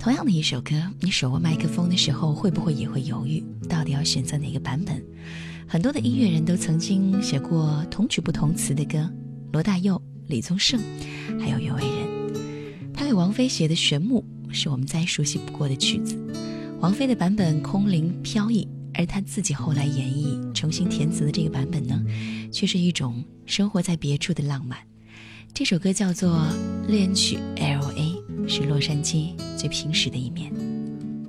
同样的一首歌，你手握麦克风的时候会不会也会犹豫，到底要选择哪个版本？很多的音乐人都曾经写过同曲不同词的歌，罗大佑、李宗盛还有袁惟仁。他给王菲写的《玄牧》是我们再熟悉不过的曲子，王菲的版本空灵飘逸，而他自己后来演绎重新填词的这个版本呢，却是一种生活在别处的浪漫。这首歌叫做《恋曲 LA》，是洛杉矶最平实的一面。